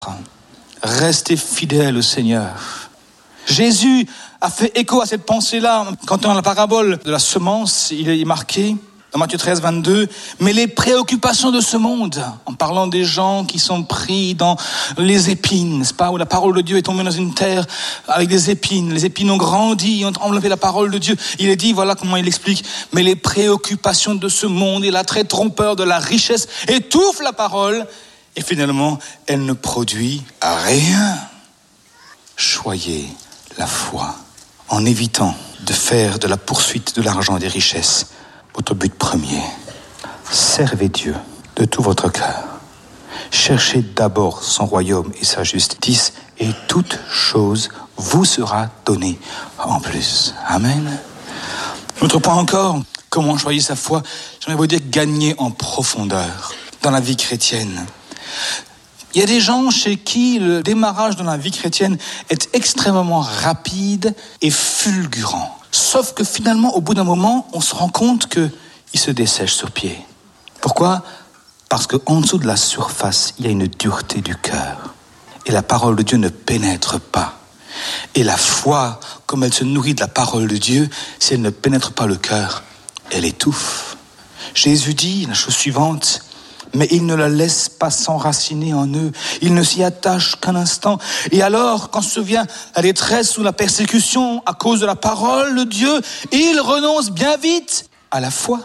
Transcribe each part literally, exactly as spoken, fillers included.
Restez fidèles au Seigneur. Jésus a fait écho à cette pensée-là. Quand dans la parabole de la semence, il est marqué dans Matthieu treize, vingt-deux, mais les préoccupations de ce monde, en parlant des gens qui sont pris dans les épines, n'est-ce pas, où la parole de Dieu est tombée dans une terre avec des épines, les épines ont grandi, ont enlevé la parole de Dieu. Il est dit, voilà comment il explique, mais les préoccupations de ce monde et l'attrait trompeur de la richesse étouffent la parole et finalement, elle ne produit rien. Choyez la foi en évitant de faire de la poursuite de l'argent et des richesses votre but premier. Servez Dieu de tout votre cœur. Cherchez d'abord son royaume et sa justice, et toute chose vous sera donnée en plus. Amen. Autre point encore, comment choisir sa foi? J'aimerais vous dire gagner en profondeur dans la vie chrétienne. Il y a des gens chez qui le démarrage dans la vie chrétienne est extrêmement rapide et fulgurant. Sauf que finalement, au bout d'un moment, on se rend compte qu'il se dessèche sur pied. Pourquoi ? Parce qu'en dessous de la surface, il y a une dureté du cœur. Et la parole de Dieu ne pénètre pas. Et la foi, comme elle se nourrit de la parole de Dieu, si elle ne pénètre pas le cœur, elle étouffe. Jésus dit la chose suivante, mais il ne la laisse pas s'enraciner en eux. Il ne s'y attache qu'un instant. Et alors, quand se vient la détresse ou la persécution à cause de la parole de Dieu, il renonce bien vite à la foi.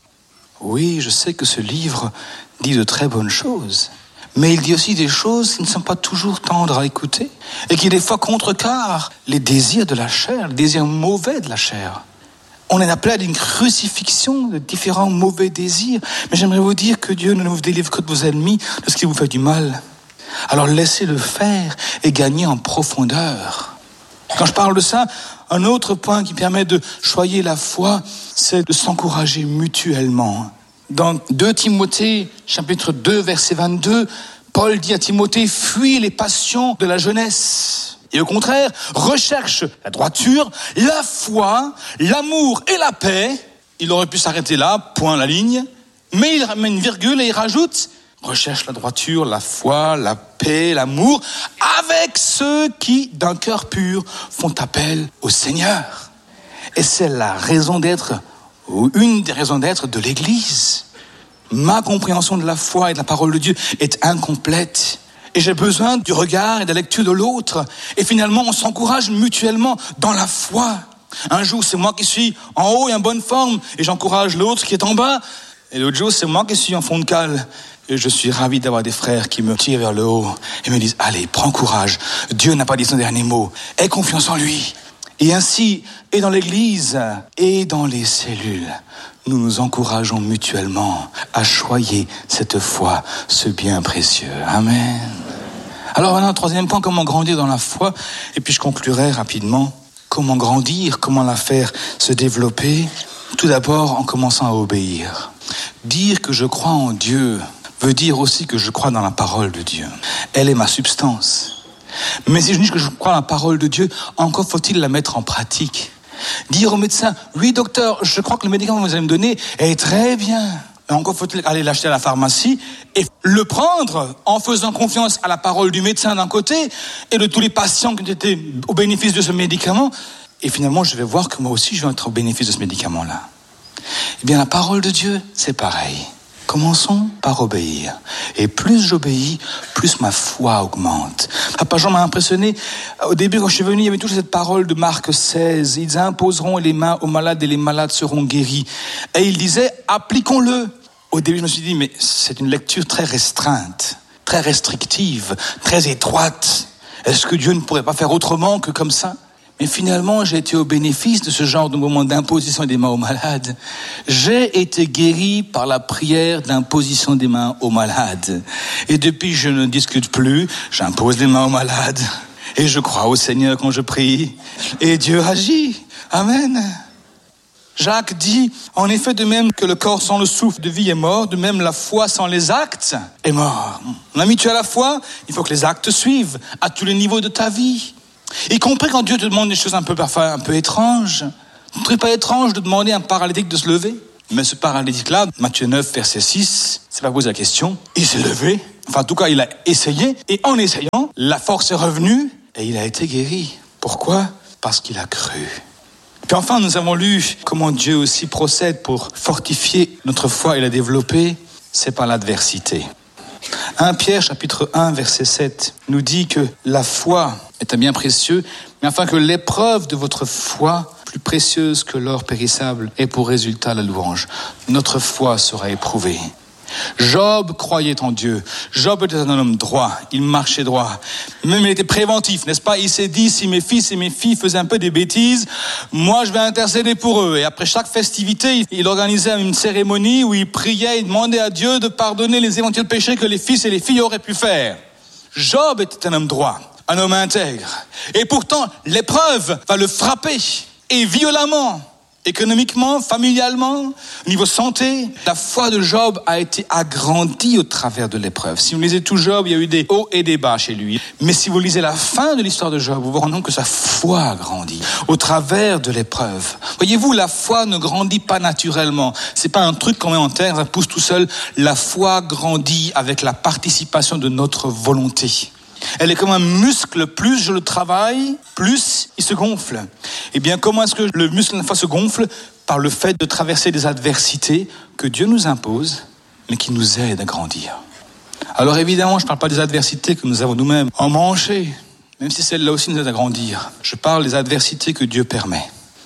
Oui, je sais que ce livre dit de très bonnes choses, mais il dit aussi des choses qui ne sont pas toujours tendres à écouter et qui des fois contrecarrent les désirs de la chair, les désirs mauvais de la chair. On est appelé à une crucifixion de différents mauvais désirs. Mais j'aimerais vous dire que Dieu ne vous délivre que de vos ennemis, de ce qui vous fait du mal. Alors laissez-le faire et gagnez en profondeur. Quand je parle de ça, un autre point qui permet de choyer la foi, c'est de s'encourager mutuellement. Dans deux Timothée, chapitre deux, verset vingt-deux, Paul dit à Timothée, fuis les passions de la jeunesse. Et au contraire, recherche la droiture, la foi, l'amour et la paix. Il aurait pu s'arrêter là, point la ligne, mais il met une virgule et il rajoute recherche la droiture, la foi, la paix, l'amour, avec ceux qui, d'un cœur pur, font appel au Seigneur. Et c'est la raison d'être, ou une des raisons d'être de l'Église. Ma compréhension de la foi et de la parole de Dieu est incomplète. Et j'ai besoin du regard et de la lecture de l'autre. Et finalement, on s'encourage mutuellement dans la foi. Un jour, c'est moi qui suis en haut et en bonne forme, et j'encourage l'autre qui est en bas. Et l'autre jour, c'est moi qui suis en fond de cale. Et je suis ravi d'avoir des frères qui me tirent vers le haut et me disent, allez, prends courage. Dieu n'a pas dit son dernier mot. Aie confiance en lui. Et ainsi, et dans l'église, et dans les cellules, nous nous encourageons mutuellement à choyer cette foi, ce bien précieux. Amen. Alors maintenant, troisième point, comment grandir dans la foi. Et puis je conclurai rapidement. Comment grandir, comment la faire se développer. Tout d'abord, en commençant à obéir. Dire que je crois en Dieu veut dire aussi que je crois dans la parole de Dieu. Elle est ma substance. Mais si je dis que je crois dans la parole de Dieu, encore faut-il la mettre en pratique. Dire au médecin, oui docteur, je crois que le médicament que vous allez me donner est très bien. Mais encore faut-il aller l'acheter à la pharmacie et le prendre en faisant confiance à la parole du médecin d'un côté et de tous les patients qui étaient au bénéfice de ce médicament. Et finalement, je vais voir que moi aussi, je vais être au bénéfice de ce médicament-là. Eh bien, la parole de Dieu, c'est pareil. Commençons par obéir. Et plus j'obéis, plus ma foi augmente. Papa Jean m'a impressionné. Au début, quand je suis venu, il y avait toujours cette parole de Marc seize. Ils imposeront les mains aux malades et les malades seront guéris. Et il disait, appliquons-le. Au début, je me suis dit, mais c'est une lecture très restreinte, très restrictive, très étroite. Est-ce que Dieu ne pourrait pas faire autrement que comme ça ? Mais finalement, j'ai été au bénéfice de ce genre de moment d'imposition des mains aux malades. J'ai été guéri par la prière d'imposition des mains aux malades. Et depuis, je ne discute plus, j'impose les mains aux malades. Et je crois au Seigneur quand je prie. Et Dieu agit. Amen. Jacques dit, en effet, de même que le corps sans le souffle de vie est mort, de même la foi sans les actes est mort. Mon ami, tu as la foi, il faut que les actes suivent à tous les niveaux de ta vie. Y compris quand Dieu te demande des choses un peu parfois un peu étranges. Ce ne serait pas étrange de demander à un paralytique de se lever. Mais ce paralytique-là, Matthieu neuf, verset six, c'est pas posé la question. Il s'est levé. Enfin, en tout cas, il a essayé. Et en essayant, la force est revenue et il a été guéri. Pourquoi ? Parce qu'il a cru. Puis enfin, nous avons lu comment Dieu aussi procède pour fortifier notre foi et la développer. C'est par l'adversité. premier Pierre, chapitre un, verset sept, nous dit que la foi est un bien précieux, mais afin que l'épreuve de votre foi, plus précieuse que l'or périssable, ait pour résultat la louange. Notre foi sera éprouvée. Job croyait en Dieu. Job était un homme droit. Il marchait droit. Même il était préventif, n'est-ce pas ? Il s'est dit, si mes fils et mes filles faisaient un peu des bêtises, moi je vais intercéder pour eux. Et après chaque festivité, il organisait une cérémonie où il priait et demandait à Dieu de pardonner les éventuels péchés que les fils et les filles auraient pu faire. Job était un homme droit, un homme intègre. Et pourtant, l'épreuve va le frapper. Et violemment. Économiquement, familialement, au niveau santé, la foi de Job a été agrandie au travers de l'épreuve. Si vous lisez tout Job, il y a eu des hauts et des bas chez lui. Mais si vous lisez la fin de l'histoire de Job, vous vous rendez compte que sa foi a grandi au travers de l'épreuve. Voyez-vous, la foi ne grandit pas naturellement. C'est pas un truc qu'on met en terre, ça pousse tout seul. La foi grandit avec la participation de notre volonté. Elle est comme un muscle, plus je le travaille, plus il se gonfle. Eh bien, comment est-ce que le muscle de la foi se gonfle ? Par le fait de traverser des adversités que Dieu nous impose, mais qui nous aident à grandir. Alors évidemment, je ne parle pas des adversités que nous avons nous-mêmes emmanchées, même si celles-là aussi nous aident à grandir. Je parle des adversités que Dieu permet.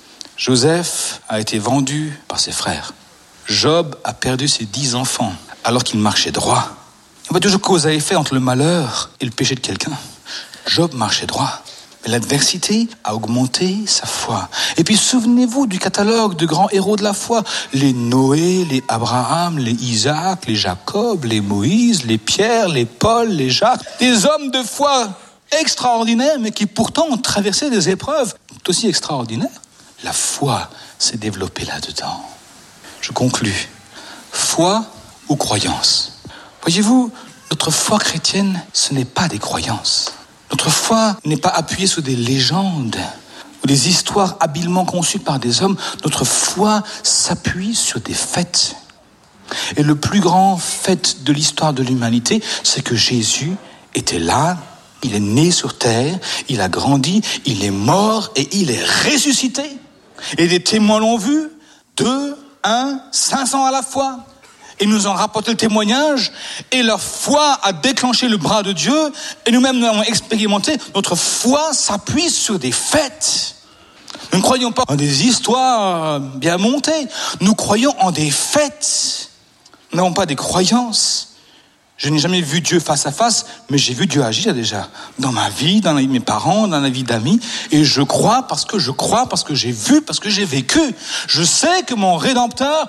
Joseph a été vendu par ses frères. Job a perdu ses dix enfants alors qu'il marchait droit. Il n'y a pas toujours cause à effet entre le malheur et le péché de quelqu'un. Job marchait droit. Mais l'adversité a augmenté sa foi. Et puis souvenez-vous du catalogue de grands héros de la foi. Les Noé, les Abraham, les Isaac, les Jacob, les Moïse, les Pierre, les Paul, les Jacques. Des hommes de foi extraordinaires, mais qui pourtant ont traversé des épreuves tout aussi extraordinaires. La foi s'est développée là-dedans. Je conclus. Foi ou croyance ? Voyez-vous, notre foi chrétienne, ce n'est pas des croyances. Notre foi n'est pas appuyée sur des légendes ou des histoires habilement conçues par des hommes. Notre foi s'appuie sur des faits. Et le plus grand fait de l'histoire de l'humanité, c'est que Jésus était là, il est né sur terre, il a grandi, il est mort et il est ressuscité. Et des témoins l'ont vu, deux, un, cinq cents à la fois. Et nous ont rapporté le témoignage, et leur foi a déclenché le bras de Dieu, et nous-mêmes nous l'avons expérimenté. Notre foi s'appuie sur des faits. Nous ne croyons pas en des histoires bien montées, nous croyons en des faits. Nous n'avons pas des croyances. Je n'ai jamais vu Dieu face à face, mais j'ai vu Dieu agir déjà, dans ma vie, dans la vie de mes parents, dans la vie d'amis, et je crois parce que je crois, parce que j'ai vu, parce que j'ai vécu. Je sais que mon Rédempteur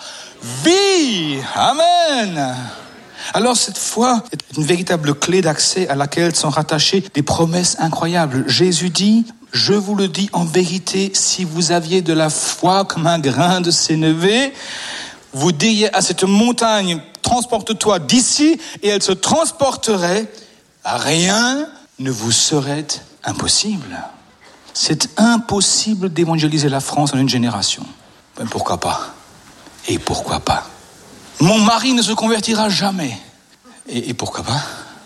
vit. Amen. Alors cette foi est une véritable clé d'accès à laquelle sont rattachées des promesses incroyables. Jésus dit, je vous le dis en vérité, si vous aviez de la foi comme un grain de sénévé, vous diriez à cette montagne, transporte-toi d'ici, et elle se transporterait. Rien ne vous serait impossible. C'est impossible d'évangéliser la France en une génération. Ben pourquoi pas ? Et pourquoi pas ? Mon mari ne se convertira jamais. Et, et pourquoi pas ?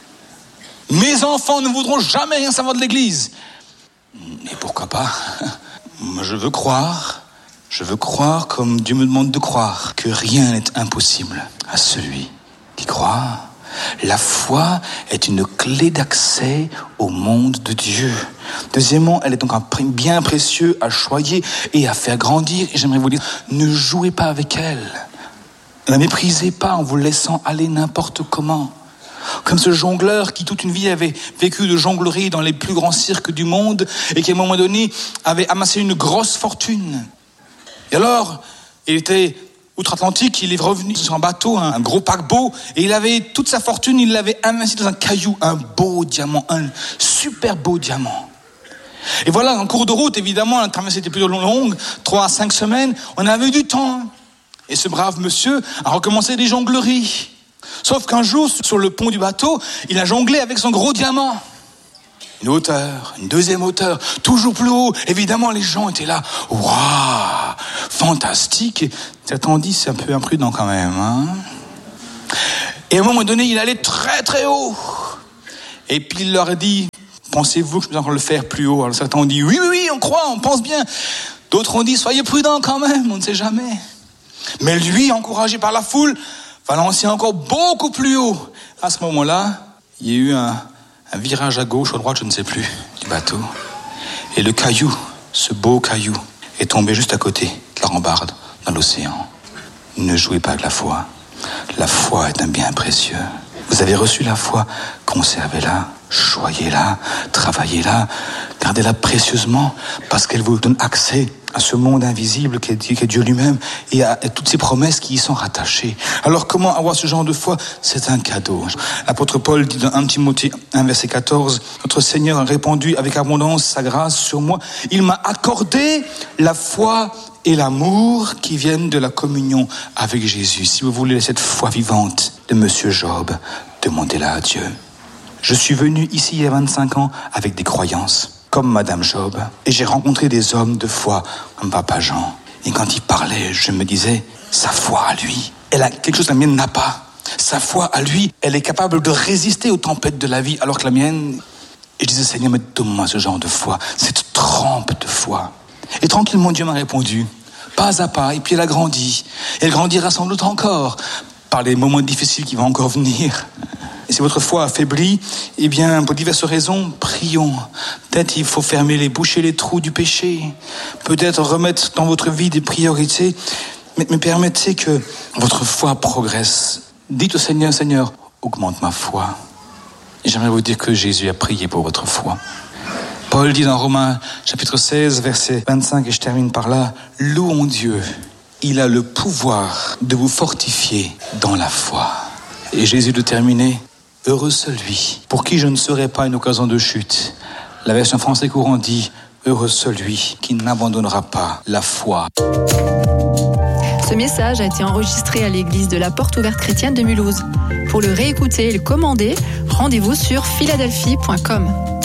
Mes enfants ne voudront jamais rien savoir de l'église. Et pourquoi pas ? Moi, je veux croire, je veux croire comme Dieu me demande de croire, que rien n'est impossible à celui qui croit. La foi est une clé d'accès au monde de Dieu. Deuxièmement, elle est donc un bien précieux à choyer et à faire grandir. Et j'aimerais vous dire, ne jouez pas avec elle. Ne la méprisez pas en vous laissant aller n'importe comment. Comme ce jongleur qui toute une vie avait vécu de jonglerie dans les plus grands cirques du monde et qui à un moment donné avait amassé une grosse fortune. Et alors, il était outre-Atlantique, il est revenu sur un bateau, un gros paquebot, et il avait toute sa fortune, il l'avait investi dans un caillou, un beau diamant, un super beau diamant. Et voilà, en cours de route, évidemment, la traversée était plutôt longue, trois à cinq semaines, on avait du temps. Et ce brave monsieur a recommencé des jongleries. Sauf qu'un jour, sur le pont du bateau, il a jonglé avec son gros diamant. Une hauteur, une deuxième hauteur, toujours plus haut. Évidemment, les gens étaient là. Waouh, fantastique. Et tandis, c'est un peu imprudent quand même. Hein. Et à un moment donné, il allait très très haut. Et puis il leur a dit, pensez-vous que je peux encore le faire plus haut? Alors certains ont dit, oui, oui, oui, on croit, on pense bien. D'autres ont dit, soyez prudents quand même, on ne sait jamais. Mais lui, encouragé par la foule, va lancer encore beaucoup plus haut. À ce moment-là, il y a eu un, un virage à gauche, à droite, je ne sais plus, du bateau. Et le caillou, ce beau caillou, est tombé juste à côté de la rambarde dans l'océan. Ne jouez pas avec la foi. La foi est un bien précieux. Vous avez reçu la foi, conservez-la, choyez-la, travaillez-la, gardez-la précieusement, parce qu'elle vous donne accès à ce monde invisible qu'est Dieu lui-même et à toutes ces promesses qui y sont rattachées. Alors comment avoir ce genre de foi? C'est un cadeau. L'apôtre Paul dit dans un Timothée un verset quatorze, notre Seigneur a répandu avec abondance sa grâce sur moi. Il m'a accordé la foi et l'amour qui viennent de la communion avec Jésus. Si vous voulez cette foi vivante de Monsieur Job, demandez-la à Dieu. Je suis venu ici il y a vingt-cinq ans avec des croyances, comme Madame Job, et j'ai rencontré des hommes de foi comme Papa Jean. Et quand il parlait, je me disais, sa foi à lui, elle a quelque chose que la mienne n'a pas. Sa foi à lui, elle est capable de résister aux tempêtes de la vie, alors que la mienne... Et je disais, Seigneur, mais donne-moi ce genre de foi, cette trempe de foi. Et tranquillement, Dieu m'a répondu, pas à pas, et puis elle a grandi. Et elle grandira sans doute encore, par les moments difficiles qui vont encore venir. Et si votre foi affaiblit, eh bien, pour diverses raisons, prions. Peut-être il faut fermer les, boucher les trous du péché. Peut-être remettre dans votre vie des priorités. Mais, mais permettez que votre foi progresse. Dites au Seigneur, Seigneur, augmente ma foi. Et j'aimerais vous dire que Jésus a prié pour votre foi. Paul dit dans Romains chapitre seize, verset vingt-cinq, et je termine par là, louons Dieu. Il a le pouvoir de vous fortifier dans la foi. Et Jésus de terminer, heureux celui pour qui je ne serai pas une occasion de chute. La version français courant dit, heureux celui qui n'abandonnera pas la foi. Ce message a été enregistré à l'église de la Porte Ouverte Chrétienne de Mulhouse. Pour le réécouter et le commander, rendez-vous sur philadelphie point com.